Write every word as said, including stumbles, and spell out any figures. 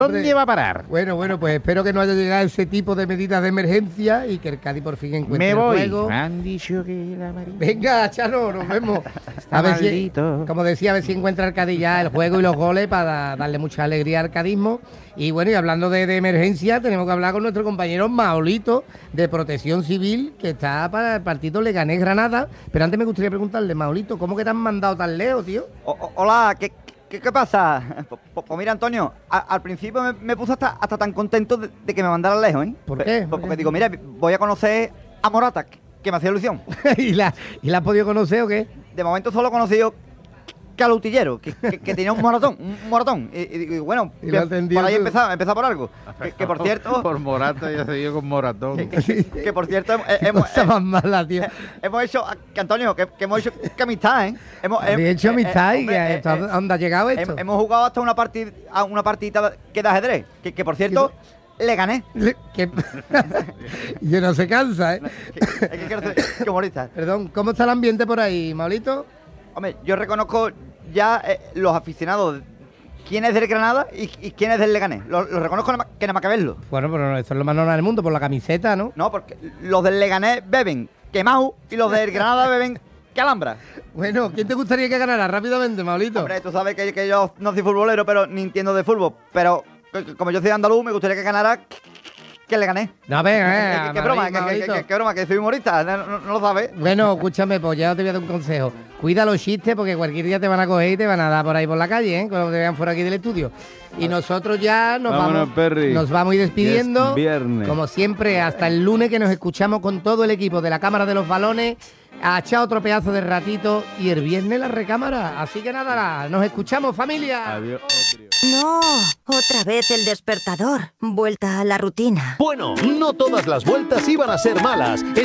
¿Dónde va a parar? Bueno, bueno, pues espero que no haya llegado ese tipo de medidas de emergencia y que el Cádiz por fin encuentre Me el voy. juego. Me han dicho que la María... Venga, Chano, nos vemos. Está A ver si, maldito. como decía, a ver si encuentra el Cádiz ya el juego y los goles para darle mucha alegría al cadismo. Y bueno, y hablando de, de emergencia, tenemos que hablar con nuestro compañero Maolito de Protección Civil, que está para el partido Leganés-Granada. Pero antes me gustaría preguntarle, Maolito, ¿cómo que te han mandado tan lejos, tío? O- o- hola, ¿qué, qué, qué pasa? Pues, pues mira, Antonio, a- al principio me, me puse hasta, hasta tan contento de, de que me mandaran lejos, ¿eh? ¿Por Pe- qué? pues ¿Por porque qué? digo, mira, voy a conocer a Morata, que me hacía ilusión. ¿Y, la, ¿Y la has podido conocer o qué? De momento solo he conocido que al utillero, que, que, que tenía un moratón, un moratón. Y, y- y bueno, Y lo ha por entendido ahí tú. empezaba, empezaba por algo. Que, que por cierto, Por Morata ya se dio con Moratón. que, que- que por cierto, hemos, Qué hemos, cosa más mala, tío. hemos hecho, que Antonio, que, que hemos hecho que amistad, ¿eh? Hemos Habéis eh, hecho eh, amistad eh, y hombre, que eh, esto- ¿a eh, dónde ha llegado esto? Hem- Hemos jugado hasta una partida, a una partida que de ajedrez, que, que por cierto, le gané. Le- que- Yo no se cansa, ¿eh? Que- Es que quiero ser que humorista. Perdón, ¿cómo está el ambiente por ahí, Maolito? Hombre, yo reconozco ya eh, los aficionados, quién es del Granada y, y quién es del Leganés. Los lo reconozco nada más- que nada más que verlo. Bueno, pero esto es lo más normal del mundo, por la camiseta, ¿no? No, porque los del Leganés beben quemado y los del Granada beben que alhambra. Bueno, ¿quién te gustaría que ganara rápidamente, Maolito? Hombre, tú sabes que, que yo no soy futbolero, pero ni entiendo de fútbol. Pero que- que como yo soy andaluz, me gustaría que ganara que le gané. No, venga, ¿Qué, venga, qué broma? Maolito, ¿Qué, qué- Maolito. qué- qué broma? Que soy humorista, no, no- no lo sabes. Bueno, escúchame, pues ya te voy a dar un consejo. Cuida los chistes porque cualquier día te van a coger y te van a dar por ahí por la calle, ¿eh? Cuando te vean fuera aquí del estudio. Y nosotros ya nos Vámonos, vamos, Perry. nos vamos a ir despidiendo. Es viernes. Como siempre, hasta el lunes que nos escuchamos con todo el equipo de la Cámara de los Balones. A echar otro pedazo de ratito y el viernes la recámara. Así que nada, nos escuchamos, familia. Adiós. No, otra vez el despertador. Vuelta a la rutina. Bueno, no todas las vueltas iban a ser malas.